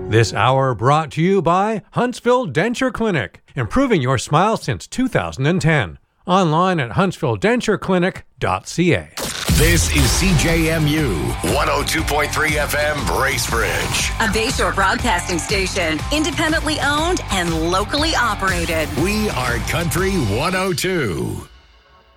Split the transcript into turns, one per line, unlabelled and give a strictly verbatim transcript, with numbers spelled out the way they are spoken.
This hour brought to you by Huntsville Denture Clinic, improving your smile since two thousand ten. Online at huntsville denture clinic dot c a.
This is C J M U one oh two point three F M Bracebridge,
a Bayshore broadcasting station, independently owned and locally operated.
We are Country one oh two.